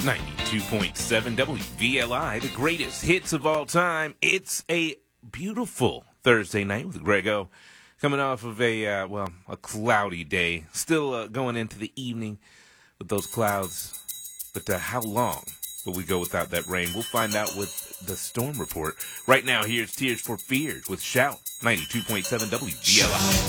92.7 WVLI, the greatest hits of all time. It's a beautiful Thursday night with Grego, coming off of a cloudy day. Still going into the evening with those clouds. But how long will we go without that rain? We'll find out with the storm report. Right now, here's Tears for Fears with Shout, 92.7 WVLI.